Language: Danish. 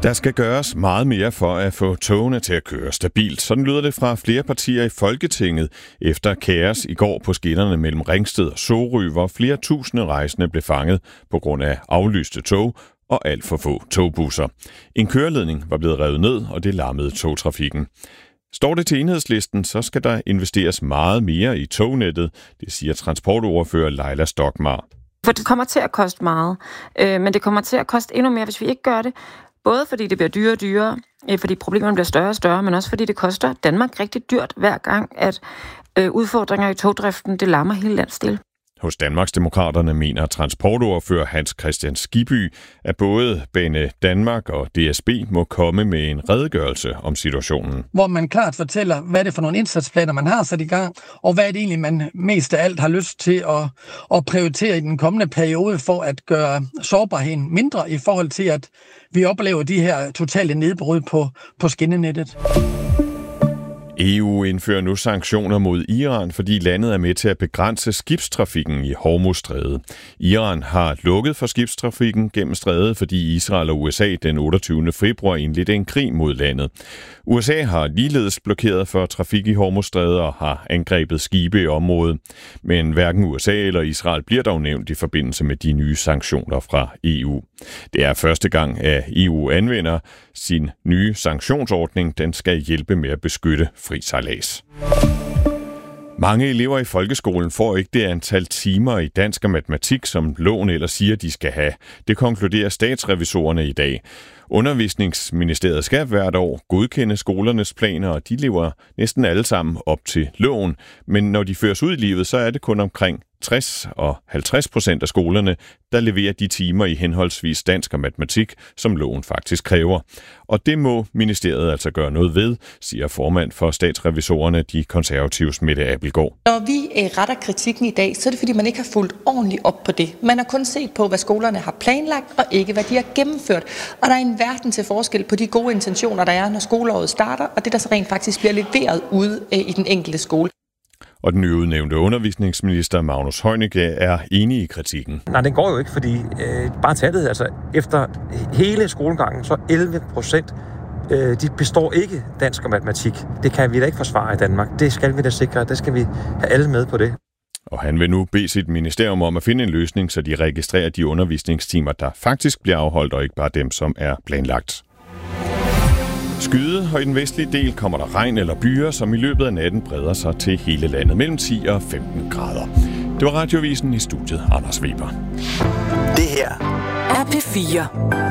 Der skal gøres meget mere for at få togene til at køre stabilt. Sådan lyder det fra flere partier i Folketinget efter kaos i går på skinnerne mellem Ringsted og Sorø, hvor flere tusinde rejsende blev fanget på grund af aflyste tog og alt for få togbusser. En køreledning var blevet revet ned, og det lammede togtrafikken. Står det til Enhedslisten, så skal der investeres meget mere i tognettet, det siger transportordfører Leila Stokmar. For det kommer til at koste meget, men det kommer til at koste endnu mere, hvis vi ikke gør det. Både fordi det bliver dyrere og dyrere, fordi problemerne bliver større og større, men også fordi det koster Danmark rigtig dyrt hver gang, at udfordringer i togdriften, det lammer hele landsdelen. Hos Danmarksdemokraterne mener transportordfører Hans Christian Skibby, at både Bane Danmark og DSB må komme med en redegørelse om situationen. Hvor man klart fortæller, hvad det er for nogle indsatsplaner, man har sat i gang, og hvad det egentlig, man mest af alt har lyst til at prioritere i den kommende periode for at gøre sårbarheden mindre i forhold til, at vi oplever de her totale nedbrud på skinnenettet. EU indfører nu sanktioner mod Iran, fordi landet er med til at begrænse skibstrafikken i Hormuzstrædet. Iran har lukket for skibstrafikken gennem strædet, fordi Israel og USA den 28. februar indledte en krig mod landet. USA har ligeledes blokeret for trafik i Hormuzstrædet og har angrebet skibe i området. Men hverken USA eller Israel bliver dog nævnt i forbindelse med de nye sanktioner fra EU. Det er første gang, at EU anvender sin nye sanktionsordning. Den skal hjælpe med at beskytte fri sejlads. Mange elever i folkeskolen får ikke det antal timer i dansk og matematik, som loven ellers siger, de skal have. Det konkluderer statsrevisorerne i dag. Undervisningsministeriet skal hvert år godkende skolernes planer, og de lever næsten alle sammen op til loven. Men når de føres ud i livet, så er det kun omkring 60% og 50% af skolerne, der leverer de timer i henholdsvis dansk og matematik, som loven faktisk kræver. Og det må ministeriet altså gøre noget ved, siger formand for statsrevisorerne, de konservatives Mette Abildgaard. Når vi retter kritikken i dag, så er det fordi, man ikke har fulgt ordentligt op på det. Man har kun set på, hvad skolerne har planlagt, og ikke hvad de har gennemført. Og der er en verden til forskel på de gode intentioner, der er, når skoleåret starter, og det, der så rent faktisk bliver leveret ude i den enkelte skole. Og den nyudnævnte undervisningsminister Magnus Heunicke er enig i kritikken. Nej, den går jo ikke, fordi bare tallet, altså efter hele skolegangen, så 11%, de består ikke dansk og matematik. Det kan vi da ikke forsvare i Danmark. Det skal vi da sikre, det skal vi have alle med på det. Og han vil nu bede sit ministerium om at finde en løsning, så de registrerer de undervisningstimer, der faktisk bliver afholdt, og ikke bare dem, som er planlagt. Skyde, og i den vestlige del kommer der regn eller byer, som i løbet af natten breder sig til hele landet mellem 10 og 15 grader. Det var Radioavisen, i studiet Anders Weber. Det her er P4.